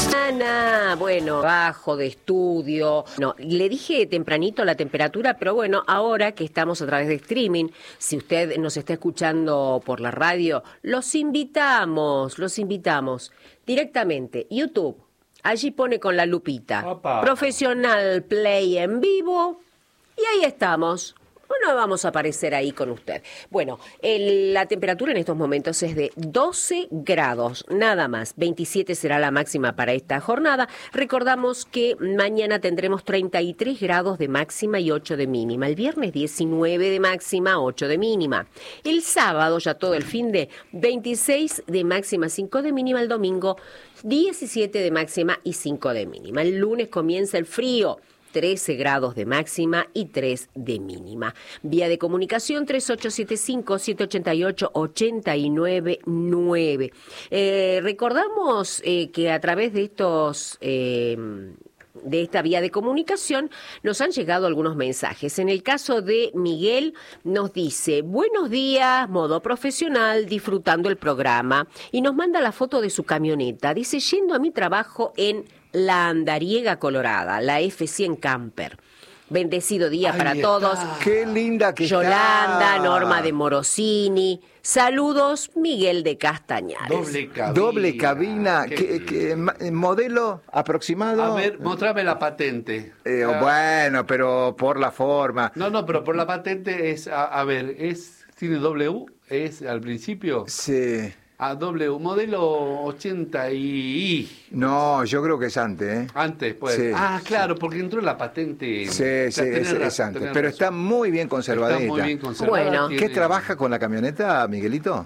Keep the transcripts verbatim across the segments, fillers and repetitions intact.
Ana, bueno, bajo de estudio. No, le dije tempranito la temperatura, pero bueno, ahora que estamos a través de streaming, si usted nos está escuchando por la radio, los invitamos, los invitamos directamente. YouTube, allí pone con la lupita. Opa. Profesional Play en vivo. Y ahí estamos. Bueno, vamos a aparecer ahí con usted. Bueno, el, la temperatura en estos momentos es de doce grados, nada más. veintisiete será la máxima para esta jornada. Recordamos que mañana tendremos treinta y tres grados de máxima y ocho de mínima. El viernes diecinueve de máxima, ocho de mínima. El sábado, ya todo el fin de veintiséis de máxima, cinco de mínima. El domingo diecisiete de máxima y cinco de mínima. El lunes comienza el frío. trece grados de máxima y tres de mínima. Vía de comunicación tres ocho siete cinco, siete ocho ocho, ocho nueve nueve. Eh, recordamos eh, que a través de estos... Eh, de esta vía de comunicación nos han llegado algunos mensajes. En el caso de Miguel nos dice, buenos días, modo profesional, disfrutando el programa, y nos manda la foto de su camioneta. Dice, yendo a mi trabajo en La Andariega Colorada, la F cien Camper. Bendecido día Ahí para está. todos. Qué linda que Yolanda, está. Norma de Morosini. Saludos, Miguel de Castañares. Doble cabina. Doble cabina. Qué ¿Qué, lindo. qué, ma- modelo aproximado? A ver, mostrame la patente. Eh, Ah, bueno, pero por la forma. No, no, pero por la patente es, a, a ver, es, tiene W, es al principio, Sí. a W, modelo ochenta y No, yo creo que es antes, ¿eh? antes, pues. Sí, ah, claro, porque entró la patente. Sí, O sea, sí, tenés es, razón, es antes. tenés Pero razón. está muy bien conservadita. Está muy bien conservada. Bueno. ¿Qué tiene- trabaja con la camioneta, Miguelito?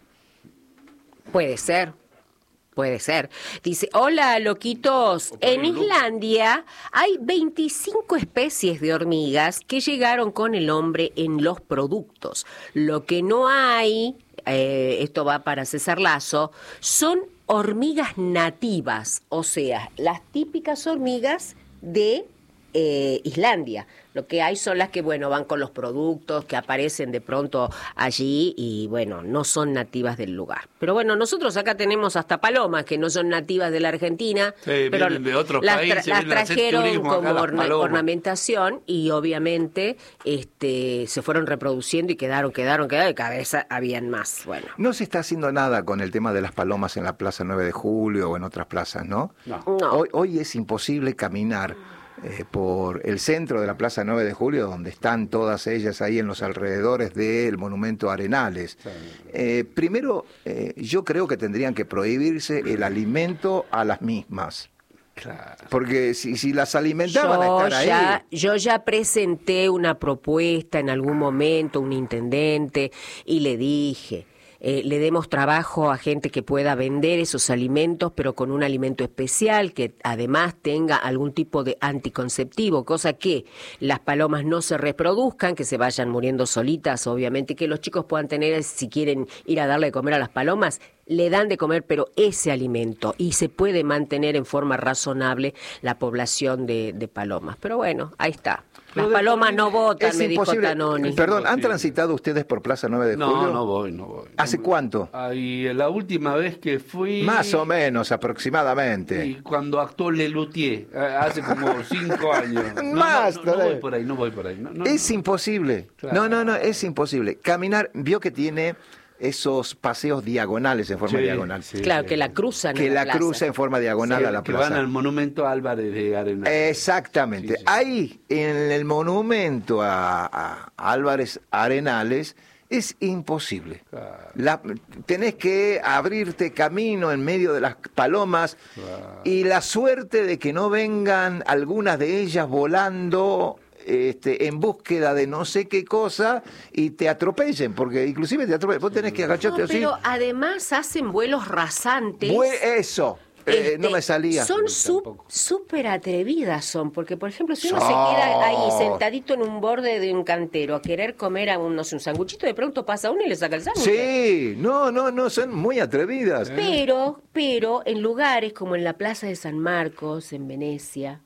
Puede ser, puede ser. Dice, hola, loquitos. O por En el look. Islandia hay veinticinco especies de hormigas que llegaron con el hombre en los productos. Lo que no hay, eh, esto va para César Lazo, son hormigas nativas, o sea, las típicas hormigas de eh, Islandia. Lo que hay son las que, bueno, van con los productos, que aparecen de pronto allí y, bueno, no son nativas del lugar. Pero bueno, nosotros acá tenemos hasta palomas que no son nativas de la Argentina, Sí, pero vienen de otros las, tra- países, las vienen a hacer trajeron turismo acá, como las orna- palomas. ornamentación y obviamente este, se fueron reproduciendo y quedaron, quedaron, quedaron y cada vez habían más. Bueno, No se está haciendo nada con el tema de las palomas en la Plaza nueve de Julio o en otras plazas, ¿no? No. no. Hoy, hoy es imposible caminar eh, por el centro de la Plaza nueve de Julio, donde están todas ellas ahí en los alrededores del monumento Arenales. Eh, primero, eh, yo creo que tendrían que prohibirse el alimento a las mismas. Claro. Porque si, si las alimentaban a Yo estar ahí... ya, yo ya presenté una propuesta en algún momento, un intendente, y le dije, eh, le demos trabajo a gente que pueda vender esos alimentos, pero con un alimento especial, que además tenga algún tipo de anticonceptivo, cosa que las palomas no se reproduzcan, que se vayan muriendo solitas, obviamente, que los chicos puedan tener, si quieren ir a darle de comer a las palomas, le dan de comer, pero ese alimento, y se puede mantener en forma razonable la población de, de palomas. Pero bueno, ahí está. Las Lo de palomas poner- no votan, Es me dijo imposible. Tanoni. Perdón, ¿han imposible. transitado ustedes por Plaza nueve de No, Julio? no voy, no voy. ¿Hace cuánto? Ahí, la última vez que fui... Más o menos, aproximadamente. Y cuando actuó Lelutier, eh, hace como cinco años. No, Más no, no, no todavía. voy por ahí, no voy por ahí. No, no, Es no. imposible. Claro. No, no, no, es imposible. Caminar, vio que tiene esos paseos diagonales en forma Sí, diagonal. sí, Claro, sí, que la sí. cruzan Que en la plaza. cruza en forma diagonal Sí, a la que plaza. van al monumento Álvarez de Arenal. Exactamente. Sí, sí. Ahí, en el monumento a, a Álvarez Arenales, es imposible. Claro. La- tenés que abrirte camino en medio de las palomas Claro. y la suerte de que no vengan algunas de ellas volando este, en búsqueda de no sé qué cosa y te atropellen, porque inclusive te atropellen. Vos tenés que agacharte No, así. pero además hacen vuelos rasantes. Bue- eso. Eh, Este, no me salía. Son No, su- tampoco. súper atrevidas, son, porque por ejemplo, si uno Son. se queda ahí sentadito en un borde de un cantero a querer comer a un, no sé, un sanguchito, de pronto pasa uno y le saca el sándwich. Sí, no, no, no, son muy atrevidas. Pero, pero en lugares como en la Plaza de San Marcos, en Venecia,